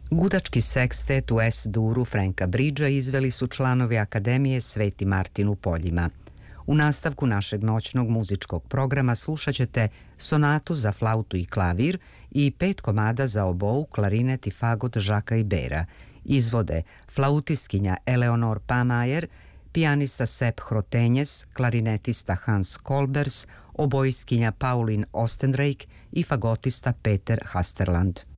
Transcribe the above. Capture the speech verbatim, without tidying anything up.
Gudački sekstet u S-duru Franka Bridgea izveli su članovi Akademije Sveti Martin u Poljima. U nastavku našeg noćnog muzičkog programa slušat ćete sonatu za flautu i klavir i pet komada za obou, klarinet i fagot Žaka Ibera. Izvode flautiskinja Eleonor Pamajer, pijanista Sepp Hrotenjes, klarinetista Hans Kolbers, obojiskinja Pauline Ostenreich i fagotista Peter Hasterland.